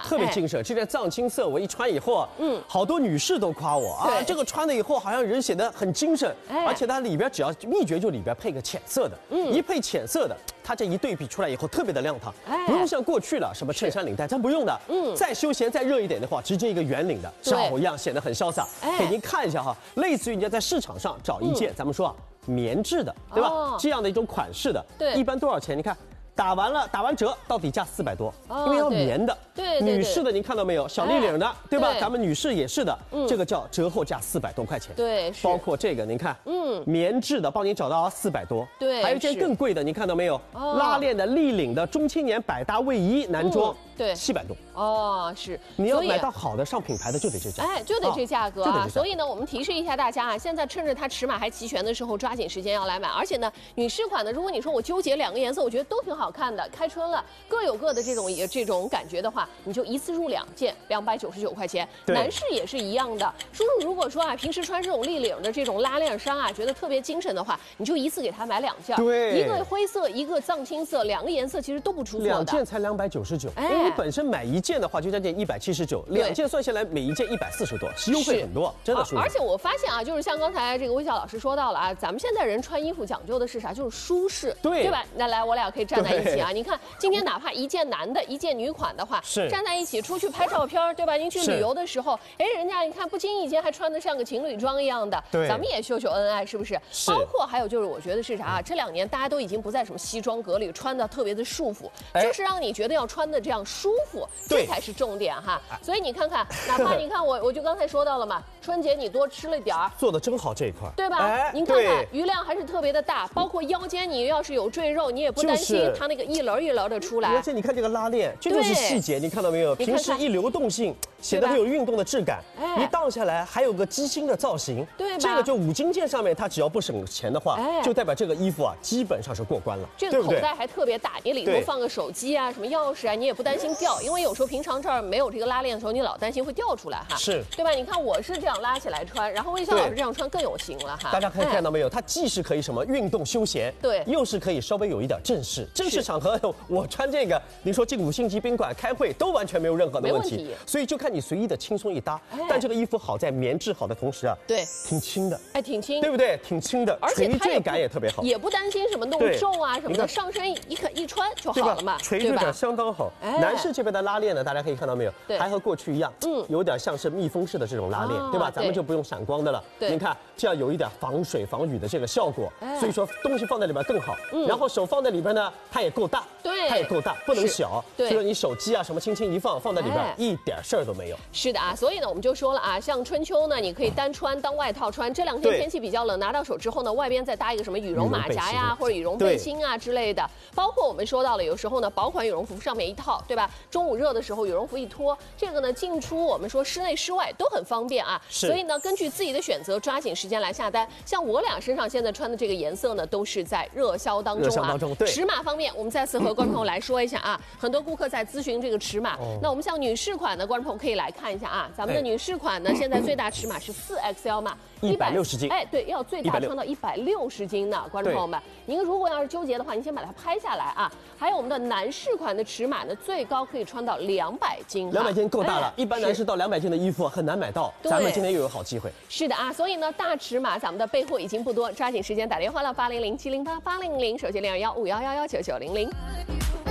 特别精神。这件藏青色我一穿以后，好多女士都夸我啊，这个穿了以后好像人显得很精神，而且它里边只要秘诀就里边配个浅色的，一配浅色的，它这一对比出来以后特别的亮堂，不用像过去了什么衬衫领带，咱不用的，再休闲再热一点的话，直接一个圆领的，照样显得很潇洒。给您看一下哈，类似于你要在市场上找一件，咱们说啊，棉质的，对吧？这样的一种款式的，一般多少钱？你看。打完折到底价400多，因为要棉的。对，女士的您看到没有？小立领的，对吧？咱们女士也是的，这个叫折后价400多块钱。对，包括这个您看，棉质的帮你找到400多。对，还有一件更贵的，您看到没有？拉链的立领的中青年百搭卫衣男装，对，700多。哦，是。你要买到好的上品牌的就得这价。哎，就得这价格啊。所以呢，我们提示一下大家啊，现在趁着它尺码还齐全的时候，抓紧时间要来买。而且呢，女士款的，如果你说我纠结2个颜色，我觉得都挺好看的。开春了，各有各的这种感觉的话，你就一次入2件，299块钱。男士也是一样的。叔叔如果说啊，平时穿这种立领的这种拉链衫啊，觉得特别精神的话，你就一次给他买2件。对，一个灰色，一个藏青色，2个颜色其实都不出错的。2件才299，因为你本身买1件的话就将近179，2件算下来每1件140多，是优惠很多，真的是。而且我发现啊，就是像刚才这个微笑老师说到了啊，咱们现在人穿衣服讲究的是啥？就是舒适，对吧？那来，我俩可以站在一起啊。你看，今天哪怕一件男的，一件女款的话，站在一起出去拍照片，对吧？您去旅游的时候，哎，人家你看不经意间还穿得像个情侣装一样的，咱们也秀秀恩爱，是不是？包括还有就是，我觉得是啥啊？这2年大家都已经不在什么西装革履，穿的特别的束缚，就是让你觉得要穿的这样舒服，这才是重点哈。所以你看看，哪怕你看我就刚才说到了嘛，春节你多吃了点儿，做的真好这一块，对吧？您看看余量还是特别的大，包括腰间你要是有赘肉，你也不担心它那个一棱一棱的出来。而且你看这个拉链，这就是细节，你看到没有？平时一流动性，显得很有运动的质感。一荡下来还有个机芯的造型，对吧？这个就5金件上面，它只要不省钱的话，就代表这个衣服啊基本上是过关了。这个口袋还特别大，你里头放个手机啊、什么钥匙啊，你也不担心掉，因为有时候平常这儿没有这个拉链的时候，你老担心会掉出来哈。是，对吧？你看我是这样拉起来穿，然后魏笑老师这样穿更有型了哈。大家可以看到没有？它既是可以什么运动休闲，对，又是可以稍微有一点正式场合，我穿这个，你说进5星级宾馆开会都完全没有任何的问题。所以就看你随意的轻松一搭。但这个衣服好在棉质好的同时啊，对，挺轻的，哎，挺轻，对不对？挺轻的，而且垂坠感也特别好，也不担心什么弄皱啊什么的，上身一穿就好了嘛，垂坠感相当好。男士这边的拉链呢，大家可以看到没有？还和过去一样，有点像是密封式的这种拉链，对吧？咱们就不用闪光的了。您看，这样有一点防水防雨的这个效果，所以说东西放在里边更好。然后手放在里边呢，它也够大，对，它也够大，不能小。所以说你手机啊什么轻轻一放在里边，一点事儿都没有。是的啊，所以呢，我们就说了啊，像春秋呢，你可以单穿当外套穿。这2天天气比较冷，拿到手之后呢，外边再搭一个什么羽绒马甲呀，或者羽绒背心啊之类的。包括我们说到了，有时候呢，薄款羽绒服上面一套，对吧？中午热的时候，羽绒服一脱，这个呢进出我们说室内室外都很方便啊。所以呢，根据自己的选择，抓紧时间来下单。像我俩身上现在穿的这个颜色呢，都是在热销当中啊。尺码方面，我们再次和观众朋友来说一下啊，很多顾客在咨询这个尺码。那我们像女士款的观众朋友可以来看一下啊，咱们的女士款呢，现在最大尺码是4XL 码，160斤。哎，对，要最大穿到160斤呢，观众朋友们，您如果要是纠结的话，您先把它拍下来啊。还有我们的男士款的尺码呢，最高可以穿到200斤，200斤够大了。一般男士到200斤的衣服很难买到，咱们今天又有好机会。是的啊，所以呢，大尺码咱们的备货已经不多，抓紧时间打电话了，800-708-800，手机021-5111-9900。